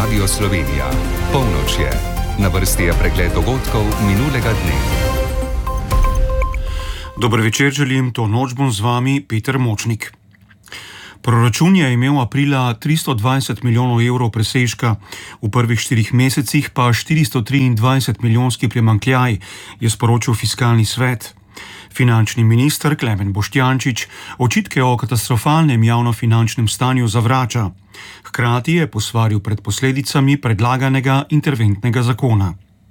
Radio Slovenija. Polnoč je. Na vrsti je pregled dogodkov minulega dne. Dober večer želim, to noč bom z vami Peter Močnik. Proračun je imel aprila 320 milijonov evrov presežka, v prvih 4 mesecih pa 423 milijonski primanjkljaj, je sporočil fiskalni svet. Finančni minister Klemen Boštjančič očitke o katastrofalnem javnofinančnem stanju zavrača. Hkrati je posvaril pred posledicami predlaganega interventnega zakona.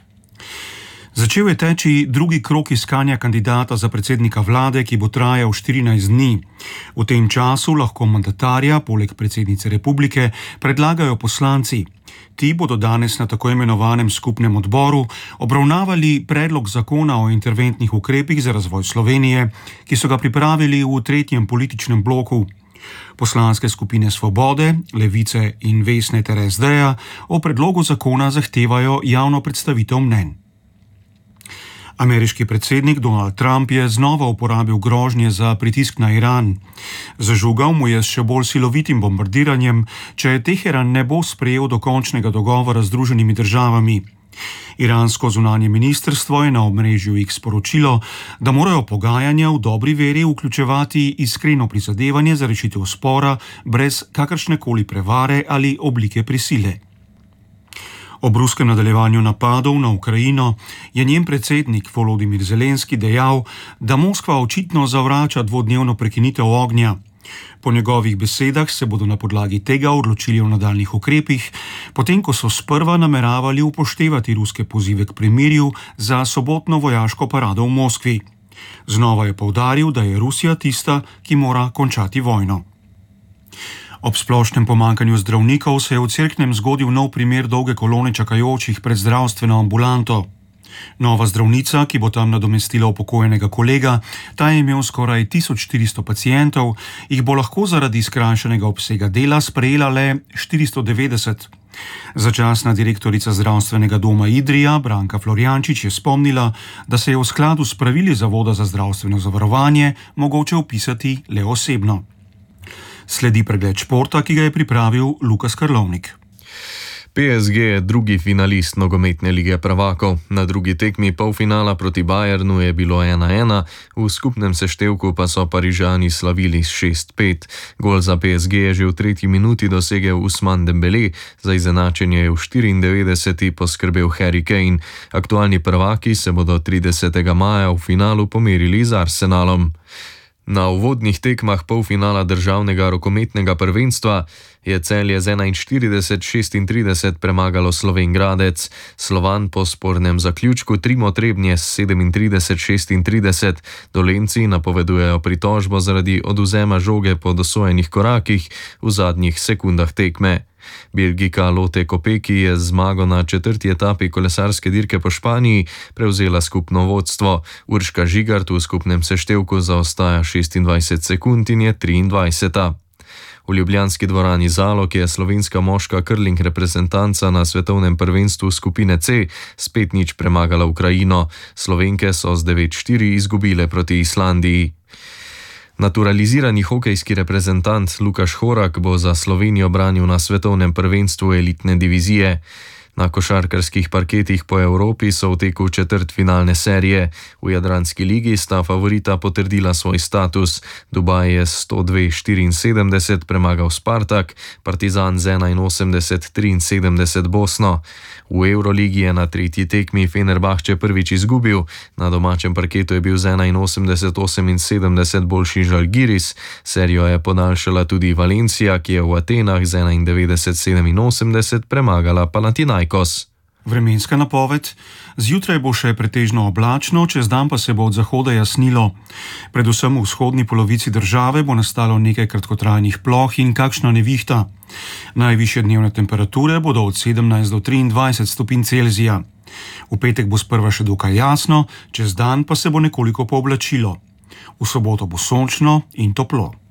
Začel je teči drugi krog iskanja kandidata za predsednika vlade, ki bo trajal 14 dni. V tem času lahko mandatarja, poleg predsednice republike, predlagajo poslanci. Ti bodo danes na tako imenovanem skupnem odboru obravnavali predlog zakona o interventnih ukrepih za razvoj Slovenije, ki so ga pripravili v tretjem političnem bloku. Poslanske skupine Svobode, Levice in Vesne ter SD-ja o predlogu zakona zahtevajo javno predstavitev mnenj. Ameriški predsednik Donald Trump je znova uporabil grožnje za pritisk na Iran. Zažugal mu je s še bolj silovitim bombardiranjem, če Teheran ne bo sprejel dokončnega dogovora z Združenimi državami. Iransko zunanje ministrstvo je na omrežju X sporočilo, da morajo pogajanja v dobri veri vključevati iskreno prizadevanje za rešitev spora brez kakršnekoli prevare ali oblike prisile. Ob ruskem nadaljevanju napadov na Ukrajino je njen predsednik Volodimir Zelenski dejal, da Moskva očitno zavrača dvodnevno prekinitev ognja. Po njegovih besedah se bodo na podlagi tega odločili o nadaljnih ukrepih, potem ko so sprva nameravali upoštevati ruske pozive k premirju za sobotno vojaško parado v Moskvi. Znova je poudaril, da je Rusija tista, ki mora končati vojno. Ob splošnem pomanjkanju zdravnikov se je v Cerknem zgodil nov primer dolge kolone čakajočih pred zdravstveno ambulanto. Nova zdravnica, ki bo tam nadomestila upokojenega kolega, ta je imel skoraj 1400 pacientov, jih bo lahko zaradi skrajšanega obsega dela sprejela le 490. Začasna direktorica zdravstvenega doma Idrija, Branka Florjančič, je spomnila, da se je v skladu s pravili Zavoda za zdravstveno zavarovanje mogoče vpisati le osebno. Sledi pregled športa, ki ga je pripravil Lukas Karlovnik. PSG je drugi finalist nogometne lige prvakov. Na drugi tekmi polfinala proti Bayernu je bilo 1-1, v skupnem seštevku pa so Parižani slavili s 6-5. Gol za PSG je že v 3. minuti dosegel Ousmane Dembélé, za izenačenje je v 94. poskrbel Harry Kane. Aktualni prvaki se bodo 30. maja v finalu pomerili z Arsenalom. Na uvodnih tekmah polfinala državnega rokometnega prvenstva je Celje z 41-36 premagalo Slovenj Gradec. Slovan po spornem zaključku Trimo Trebnje s 37-36, Dolenjci napovedujejo pritožbo zaradi odvzema žoge po dosojenih korakih v zadnjih sekundah tekme. Belgijka Lotte Kopecky je z zmago na 4. etapi kolesarske dirke po Španiji prevzela skupno vodstvo. Urška Žigart v skupnem seštevku zaostaja 26 sekund in je 23. V ljubljanski dvorani Zalog je slovenska moška curling reprezentanca na svetovnem prvenstvu skupine C s 5-0 premagala Ukrajino. Slovenke so z 9-4 izgubile proti Islandiji. Naturalizirani hokejski reprezentant Lukaš Horak bo za Slovenijo branil na svetovnem prvenstvu elitne divizije. Na košarkarskih parketih po Evropi so v teku četrtfinalne serije. V Jadranski ligi sta favorita potrdila svoj status. Dubaj je 102-74 premagal Spartak, Partizan z 81-73 Bosno. V Euroligi je na 3. tekmi Fenerbahče prvič izgubil, na domačem parketu je bil z 81-78 boljši Žalgiris, serijo je podaljšala tudi Valencia, ki je v Atenah z 91-87 premagala Panathinaikos. Vremenska napoved. Zjutraj bo še pretežno oblačno, čez dan pa se bo od zahoda jasnilo. Predvsem v vzhodni polovici države bo nastalo nekaj kratkotrajnih ploh in kakšna nevihta. Najvišje dnevne temperature bodo od 17 do 23 stopinj Celzija. V petek bo sprva še dokaj jasno, čez dan pa se bo nekoliko pooblačilo. V soboto bo sončno in toplo.